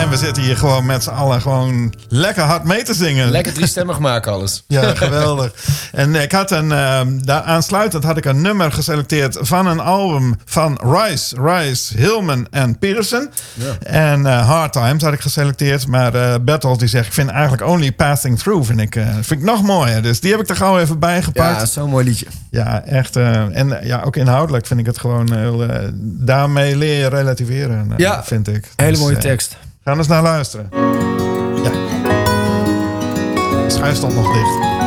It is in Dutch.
En we zitten hier gewoon met z'n allen gewoon lekker hard mee te zingen. Lekker driestemmig maken alles. Ja, geweldig. En ik had daar aansluitend had ik een nummer geselecteerd van een album van Rice, Hillman en Peterson. Ja. En Hard Times had ik geselecteerd. Maar Bertolt die zegt, ik vind eigenlijk Only Passing Through vind ik nog mooier. Dus die heb ik er gauw even bij gepakt. Ja, zo'n mooi liedje. Ja, echt. En ja, ook inhoudelijk vind ik het gewoon heel... daarmee leer je relativeren, vind ik. Hele mooie tekst. Gaan we eens naar luisteren. Ja. De schuif stond nog dicht.